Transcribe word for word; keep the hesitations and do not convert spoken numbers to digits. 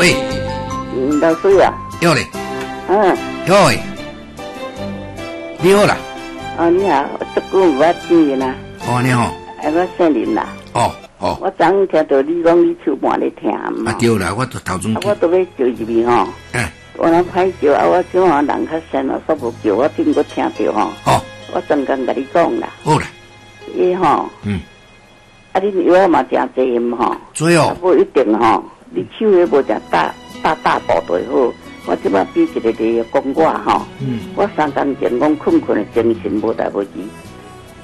喂， 嗯，老师啊， 有嘞， 嗯， 有诶，你好啦， 哦，你好，我这个我见面啦， 哦，你好， 哎，我姓林啦， 哦哦， 我昨昏听到你讲你手盘咧听嘛， 啊对啦，我都头中啊，我都要叫入去吼， 哎， 我那歹叫啊，我这下人较善哦，煞无叫我顶个听到吼， 哦， 我专工甲你讲啦， 好啦， 伊吼， 嗯， 啊，你药嘛诚济嘛吼， 最好啊，无一定吼，你手也无诚大大大步对好。我即摆比一个例讲我吼， 嗯， 我三工前讲困困的精神无代无志，